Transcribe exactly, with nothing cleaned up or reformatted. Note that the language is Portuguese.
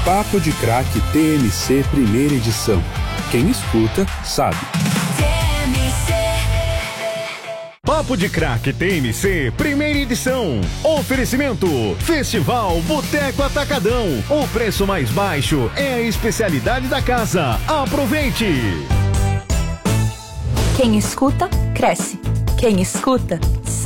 Papo de Crack T M C Primeira Edição. Quem escuta, sabe. Papo de Crack T M C Primeira Edição. Oferecimento Festival Boteco Atacadão. O preço mais baixo é a especialidade da casa. Aproveite! Quem escuta, cresce. Quem escuta,